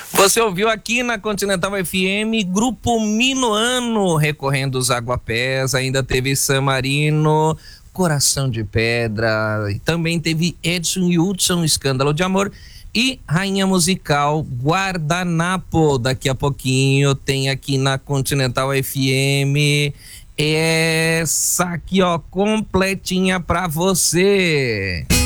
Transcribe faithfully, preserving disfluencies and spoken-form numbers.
Você ouviu aqui na Continental F M, Grupo Minuano, recorrendo os Aguapés, ainda teve San Marino, Coração de Pedra, e também teve Edson e Hudson, Escândalo de Amor, e Rainha Musical, Guardanapo. Daqui a pouquinho tem aqui na Continental F M essa aqui, ó, completinha pra você.